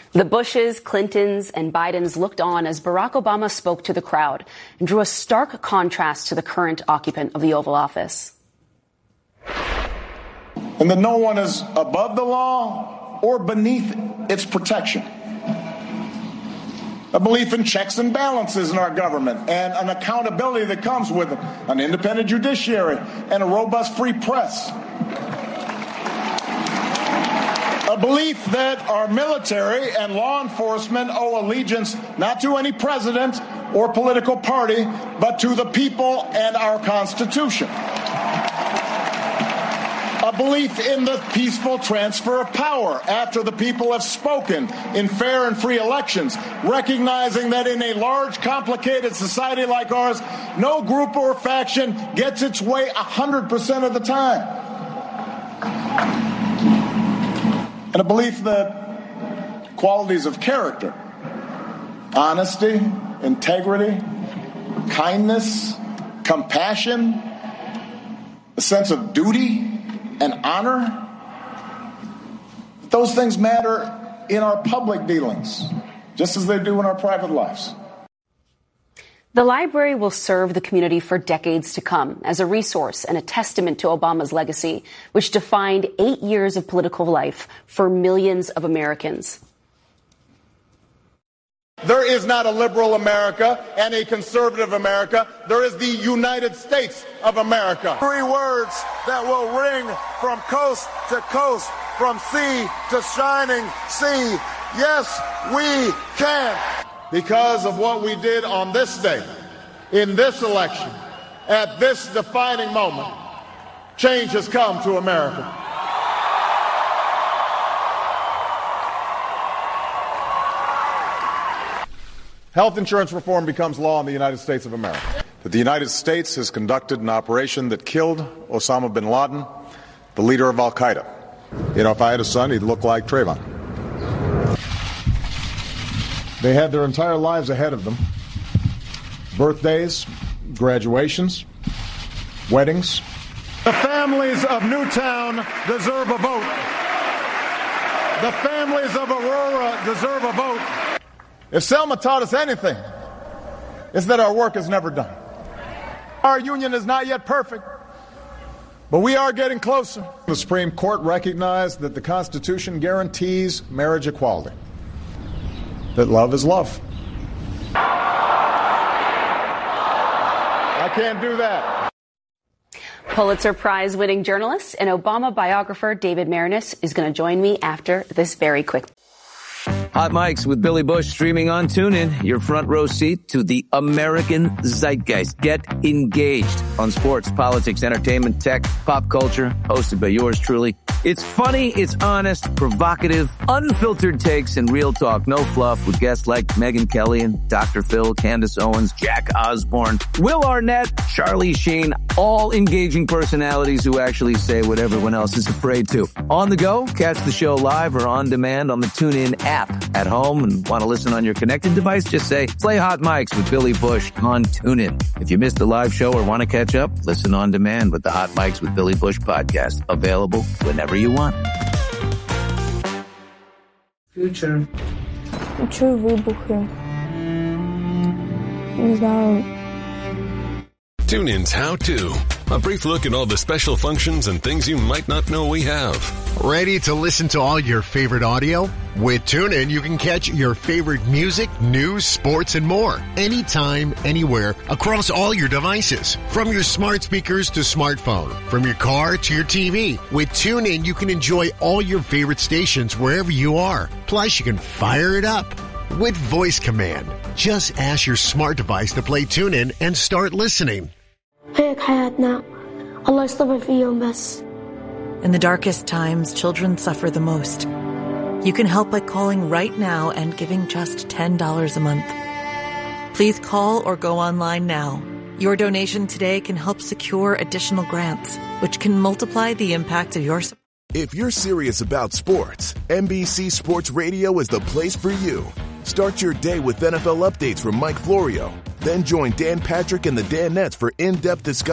The Bushes, Clintons, and Bidens looked on as Barack Obama spoke to the crowd and drew a stark contrast to the current occupant of the Oval Office. And that no one is above the law or beneath its protection. A belief in checks and balances in our government and an accountability that comes with it, an independent judiciary and a robust free press. A belief that our military and law enforcement owe allegiance not to any president or political party, but to the people and our Constitution. A belief in the peaceful transfer of power after the people have spoken in fair and free elections, recognizing that in a large, complicated society like ours, no group or faction gets its way 100% of the time. And a belief that qualities of character, honesty, integrity, kindness, compassion, a sense of duty, and honor, those things matter in our public dealings, just as they do in our private lives. The library will serve the community for decades to come as a resource and a testament to Obama's legacy, which defined 8 years of political life for millions of Americans. There is not a liberal America and a conservative America. There is the United States of America. 3 words that will ring from coast to coast, from sea to shining sea. Yes, we can. Because of what we did on this day, in this election, at this defining moment, change has come to America. Health insurance reform becomes law in the United States of America. That the United States has conducted an operation that killed Osama bin Laden, the leader of al-Qaeda. You know, if I had a son, he'd look like Trayvon. They had their entire lives ahead of them. Birthdays, graduations, weddings. The families of Newtown deserve a vote. The families of Aurora deserve a vote. If Selma taught us anything, it's that our work is never done. Our union is not yet perfect, but we are getting closer. The Supreme Court recognized that the Constitution guarantees marriage equality, that love is love. I can't do that. Pulitzer Prize-winning journalist and Obama biographer David Maraniss is going to join me after this very quick. Hot Mics with Billy Bush streaming on TuneIn. Your front row seat to the American zeitgeist. Get engaged on sports, politics, entertainment, tech, pop culture. Hosted by yours truly. It's funny, it's honest, provocative, unfiltered takes, and real talk. No fluff with guests like Megyn Kelly and Dr. Phil, Candace Owens, Jack Osborne, Will Arnett, Charlie Sheen. All engaging personalities who actually say what everyone else is afraid to. On the go, catch the show live or on demand on the TuneIn app. At home and want to listen on your connected device, just say, play Hot Mics with Billy Bush on TuneIn. If you missed the live show or want to catch up, listen on demand with the Hot Mics with Billy Bush podcast. Available whenever you want. Future. Вибухи. Не знаю. TuneIn's How To. A brief look at all the special functions and things you might not know we have. Ready to listen to all your favorite audio? With TuneIn, you can catch your favorite music, news, sports, and more. Anytime, anywhere, across all your devices. From your smart speakers to smartphone. From your car to your TV. With TuneIn, you can enjoy all your favorite stations wherever you are. Plus, you can fire it up with voice command. Just ask your smart device to play TuneIn and start listening. هيك حياتنا الله يصطفي فيهم بس. In the darkest times, children suffer the most. You can help by calling right now and giving just $10 a month. Please call or go online now. Your donation today can help secure additional grants, which can multiply the impact of your support. If you're serious about sports, NBC Sports Radio is the place for you. Start your day with NFL updates from Mike Florio. Then join Dan Patrick and the Danettes for in-depth discussion